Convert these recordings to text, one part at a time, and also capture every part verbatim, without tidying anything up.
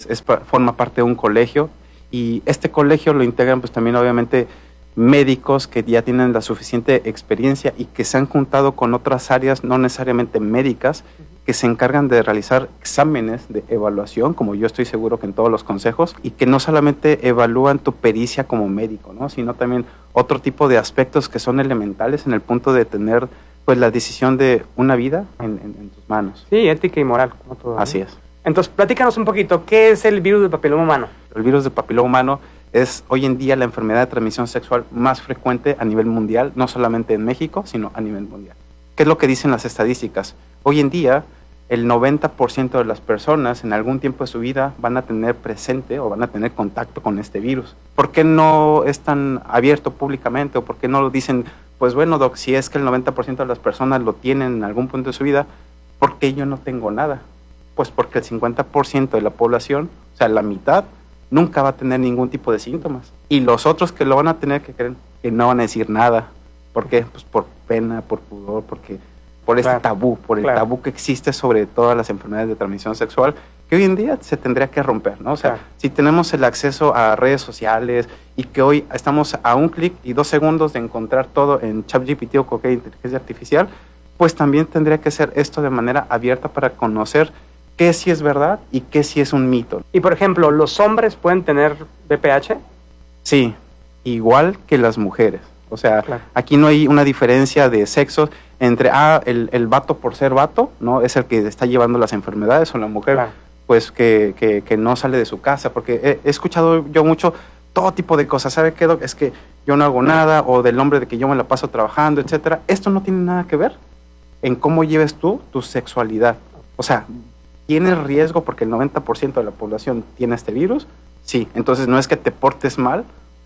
es, forma parte de un colegio, y este colegio lo integran pues también obviamente médicos que ya tienen la suficiente experiencia y que se han juntado con otras áreas no necesariamente médicas, que se encargan de realizar exámenes de evaluación, como yo estoy seguro que en todos los consejos, y que no solamente evalúan tu pericia como médico, ¿no?, sino también otro tipo de aspectos que son elementales en el punto de tener pues la decisión de una vida en, en, en tus manos. Sí, ética y moral, como todo, ¿no? Así es. Entonces, platícanos un poquito, ¿qué es el virus del papiloma humano? El virus del papiloma humano es hoy en día la enfermedad de transmisión sexual más frecuente a nivel mundial, no solamente en México, sino a nivel mundial. ¿Qué es lo que dicen las estadísticas? Hoy en día, el noventa por ciento de las personas en algún tiempo de su vida van a tener presente o van a tener contacto con este virus. ¿Por qué no es tan abierto públicamente, o por qué no lo dicen? Pues bueno, doc, si es que el noventa por ciento de las personas lo tienen en algún punto de su vida, ¿por qué yo no tengo nada? Pues porque el cincuenta por ciento de la población, o sea, la mitad, nunca va a tener ningún tipo de síntomas. Y los otros que lo van a tener, que creen que no van a decir nada. ¿Por qué? Pues por pena, por pudor, porque por este claro, tabú, por el claro. tabú que existe sobre todas las enfermedades de transmisión sexual, que hoy en día se tendría que romper, ¿no? O sea, claro. si tenemos el acceso a redes sociales y que hoy estamos a un clic y dos segundos de encontrar todo en ChatGPT o cualquier inteligencia artificial, pues también tendría que ser esto de manera abierta para conocer qué sí es verdad y qué sí es un mito. Y por ejemplo, ¿los hombres pueden tener V P H? Sí, igual que las mujeres. O sea, claro. aquí no hay una diferencia de sexo entre, ah, el, el vato por ser vato, ¿no? Es el que está llevando las enfermedades, o la mujer, claro. pues que, que, que no sale de su casa. Porque he, he escuchado yo mucho todo tipo de cosas. ¿Sabe qué, doc? Es que yo no hago nada, o del hombre de que yo me la paso trabajando, etcétera. Esto no tiene nada que ver en cómo lleves tú tu sexualidad. O sea, ¿tienes riesgo porque el noventa por ciento de la población tiene este virus? Sí. Entonces no es que te portes mal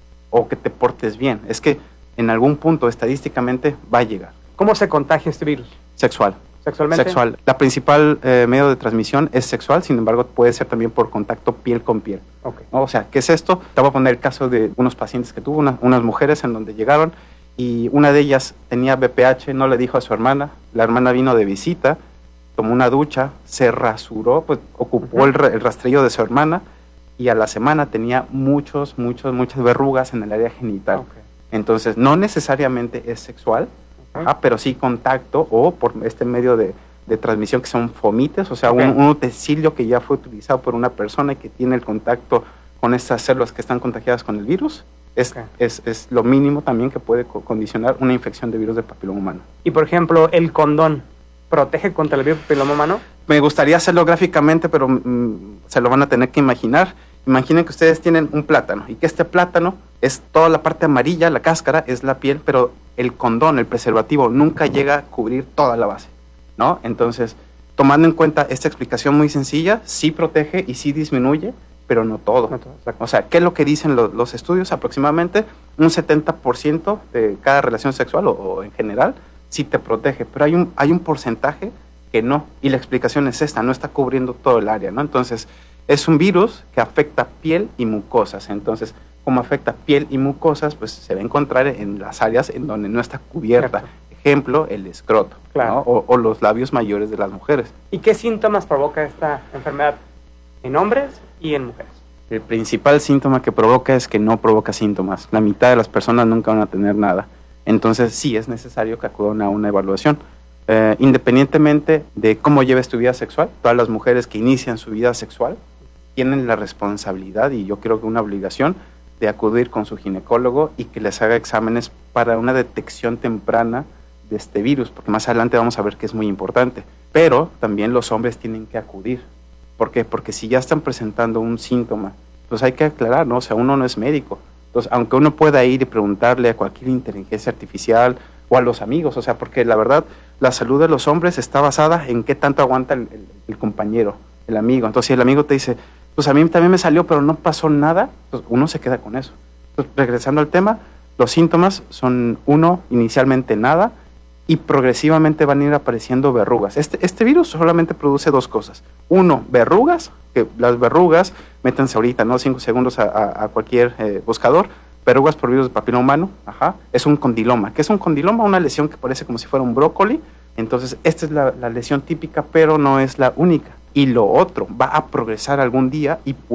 o que te portes bien. Es que en algún punto estadísticamente va a llegar. ¿Cómo se contagia este virus? Sexual. ¿Sexualmente? Sexual. La principal eh, medio de transmisión es sexual, sin embargo puede ser también por contacto piel con piel. Okay. O sea, ¿qué es esto? Te voy a poner el caso de unos pacientes que tuvo, una, unas mujeres en donde llegaron y una de ellas tenía V P H, no le dijo a su hermana, la hermana vino de visita, tomó una ducha, se rasuró, pues ocupó uh-huh. el, el rastrillo de su hermana y a la semana tenía muchos, muchos, muchas verrugas en el área genital. Okay. Entonces, no necesariamente es sexual, okay. ajá, pero sí contacto o por este medio de, de transmisión que son fomites, o sea, okay. un, un utensilio que ya fue utilizado por una persona y que tiene el contacto con estas células que están contagiadas con el virus. Es, okay. es, es lo mínimo también que puede condicionar una infección de virus del papiloma humano. Y, por ejemplo, ¿el condón protege contra el virus del papiloma humano? Me gustaría hacerlo gráficamente, pero mm, se lo van a tener que imaginar. Imaginen que ustedes tienen un plátano y que este plátano es toda la parte amarilla, la cáscara es la piel, pero el condón, el preservativo, nunca llega a cubrir toda la base, ¿no? Entonces, tomando en cuenta esta explicación muy sencilla, sí protege y sí disminuye, pero no todo. No todo, o sea, ¿qué es lo que dicen los, los estudios? Aproximadamente un setenta por ciento de cada relación sexual o, o en general sí te protege, pero hay un, hay un porcentaje que no, y la explicación es esta, no está cubriendo todo el área, ¿no? Entonces, es un virus que afecta piel y mucosas. Entonces, como afecta piel y mucosas, pues se va a encontrar en las áreas en donde no está cubierta. Claro. Ejemplo, el escroto, claro. ¿no? o, o los labios mayores de las mujeres. ¿Y qué síntomas provoca esta enfermedad en hombres y en mujeres? El principal síntoma que provoca es que no provoca síntomas. La mitad de las personas nunca van a tener nada. Entonces, sí es necesario que acudan a una evaluación. Eh, independientemente de cómo lleves tu vida sexual, todas las mujeres que inician su vida sexual tienen la responsabilidad y yo creo que una obligación de acudir con su ginecólogo y que les haga exámenes para una detección temprana de este virus, porque más adelante vamos a ver que es muy importante. Pero también los hombres tienen que acudir. ¿Por qué? Porque si ya están presentando un síntoma, pues hay que aclarar, ¿no? O sea, uno no es médico. Entonces, aunque uno pueda ir y preguntarle a cualquier inteligencia artificial o a los amigos, o sea, porque la verdad, la salud de los hombres está basada en qué tanto aguanta el, el, el compañero, el amigo. Entonces, si el amigo te dice, pues a mí también me salió, pero no pasó nada, pues uno se queda con eso. Entonces, regresando al tema, los síntomas son, uno, inicialmente nada, y progresivamente van a ir apareciendo verrugas. Este, este virus solamente produce dos cosas. Uno, verrugas, que las verrugas, métanse ahorita, ¿no? Cinco segundos a, a, a cualquier eh, buscador, verrugas por virus del papiloma humano, ajá, es un condiloma. ¿Qué es un condiloma? Una lesión que parece como si fuera un brócoli. Entonces, esta es la, la lesión típica, pero no es la única. Y lo otro, va a progresar algún día y